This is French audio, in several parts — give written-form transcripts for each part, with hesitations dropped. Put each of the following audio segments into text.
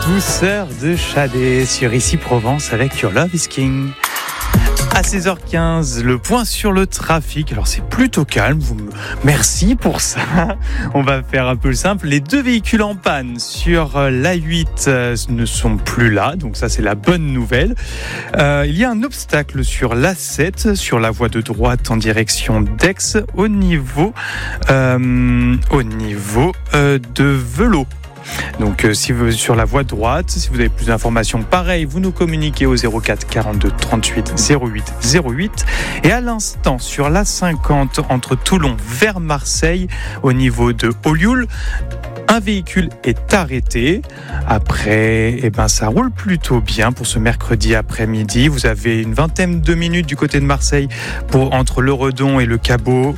Douceur de Chadé sur Ici Provence avec Your Love is King. À 16h15, le point sur le trafic. Alors c'est plutôt calme, merci pour ça. On va faire un peu simple. Les 2 véhicules en panne sur l'A8 ne sont plus là, donc ça c'est la bonne nouvelle. Il y a un obstacle sur l'A7, sur la voie de droite en direction d'Aix, au niveau de Velot. Donc si vous sur la voie droite, si vous avez plus d'informations, pareil, vous nous communiquez au 04 42 38 08 08. Et à l'instant, sur l'A50 entre Toulon vers Marseille, au niveau de Olioul, un véhicule est arrêté. Après, ça roule plutôt bien pour ce mercredi après-midi. Vous avez une vingtaine de minutes du côté de Marseille entre le Redon et le Cabot.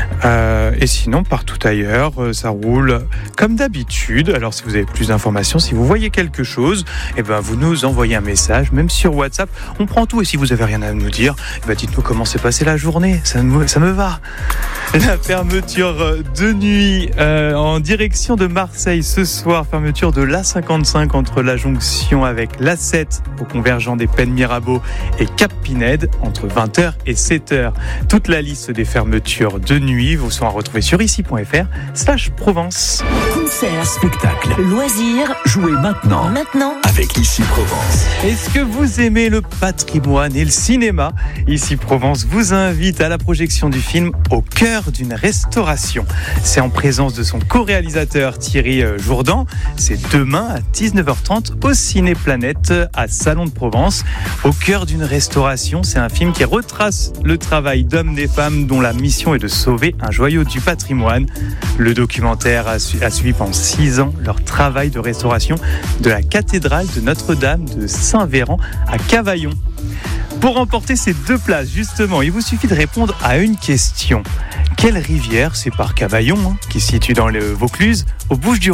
Et sinon, partout ailleurs, ça roule comme d'habitude. Alors, si vous avez plus d'informations, si vous voyez quelque chose, vous nous envoyez un message, même sur WhatsApp. On prend tout. Et si vous avez rien à nous dire, dites-nous comment s'est passée la journée. Ça me va. La fermeture de nuit en direction de Marseille ce soir, fermeture de l'A55 entre la jonction avec l'A7 au convergent des Pennes Mirabeau et Cap Pinède entre 20h et 7h. Toute la liste des fermetures de nuit vous sont à retrouver sur ici.fr/Provence. Concert, spectacle, loisirs, jouez maintenant avec Ici Provence. Est-ce que vous aimez le patrimoine et le cinéma ? Ici Provence vous invite à la projection du film Au cœur d'une restauration. C'est en présence de son co-réalisateur Thierry Jourdan. C'est demain à 19h30 au Ciné Planète à Salon de Provence. Au cœur d'une restauration, c'est un film qui retrace le travail d'hommes et femmes dont la mission est de sauver un joyau du patrimoine. Le documentaire a suivi pendant 6 ans leur travail de restauration de la cathédrale de Notre-Dame de Saint-Véran à Cavaillon. Pour remporter ces 2 places, justement, il vous suffit de répondre à une question. Quelle rivière sépare Cavaillon, qui se situe dans le Vaucluse, aux Bouches-du-Rhône ?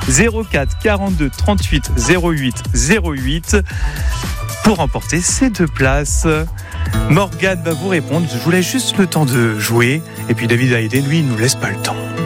04 42 38 08 08 pour remporter ces 2 places. Morgane va vous répondre. Je vous laisse juste le temps de jouer. Et puis David Hallyday, lui, il nous laisse pas le temps.